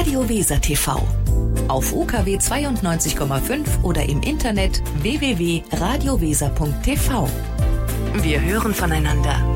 Radio Weser TV. Auf UKW 92,5 oder im Internet www.radioweser.tv. Wir hören voneinander.